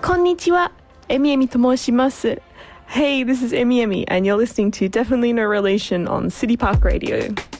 こんにちは、エミエミと申します。Hey, this is Emi Emi, and you're listening to Definitely No Relation on City Park Radio.